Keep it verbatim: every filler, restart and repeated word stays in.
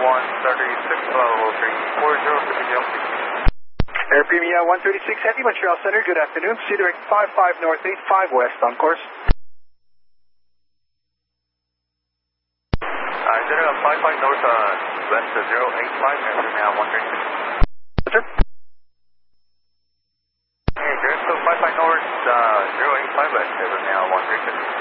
one thirty-six, level three four zero, Montreal. Air Premia one thirty-six Heavy, Montreal Center, good afternoon. Proceed direct five five north, eight five west on course. Uh, zero five five north, uh, west zero eight five, Air Premia one thirty-six. Sir? Hey, direct five five north, uh, zero eight five west, Air Premia one thirty-six.